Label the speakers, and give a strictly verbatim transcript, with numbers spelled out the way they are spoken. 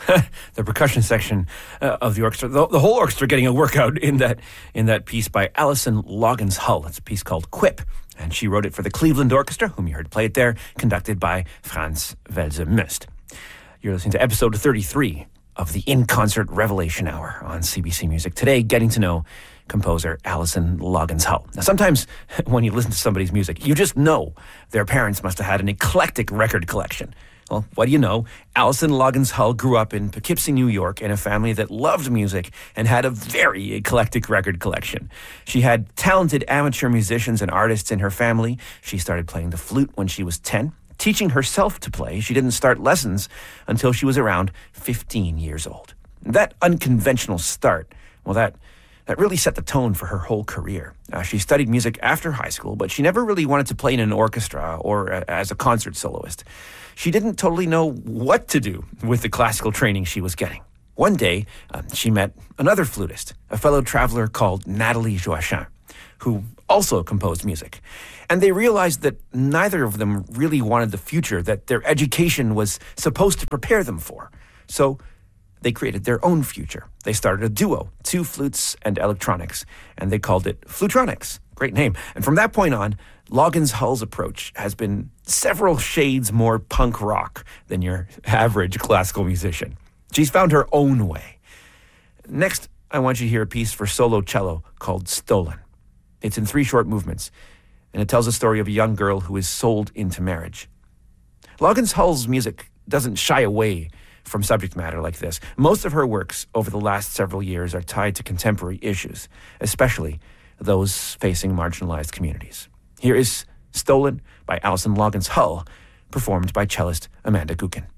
Speaker 1: the percussion section uh, of the orchestra, the, the whole orchestra getting a workout in that in that piece by Alison Loggins Hull. It's a piece called Quip, and she wrote it for the Cleveland Orchestra, whom you heard play it there, conducted by Franz Welser-Möst. You're listening to episode thirty-three of the In Concert Revelation Hour on C B C Music. Today, getting to know composer Alison Loggins Hull. Now, sometimes when you listen to somebody's music, you just know their parents must have had an eclectic record collection. Well, what do you know? Alison Loggins Hull grew up in Poughkeepsie, New York, in a family that loved music and had a very eclectic record collection. She had talented amateur musicians and artists in her family. She started playing the flute when she was ten. Teaching herself to play, she didn't start lessons until she was around fifteen years old. That unconventional start, well, that that really set the tone for her whole career. Uh, she studied music after high school, but she never really wanted to play in an orchestra or uh, as a concert soloist. She didn't totally know what to do with the classical training she was getting. One day, um, she met another flutist, a fellow traveler called Nathalie Joachim, who also composed music. And they realized that neither of them really wanted the future that their education was supposed to prepare them for. So they created their own future. They started a duo, two flutes and electronics, and they called it Flutronics. Great name. And from that point on, Loggins Hull's approach has been several shades more punk rock than your average classical musician. She's found her own way. Next, I want you to hear a piece for solo cello called Stolen. It's in three short movements, and it tells a story of a young girl who is sold into marriage. Loggins Hull's music doesn't shy away from subject matter like this. Most of her works over the last several years are tied to contemporary issues, especially those facing marginalized communities. Here is Stolen by Alison Loggins Hull, performed by cellist Amanda Gukin.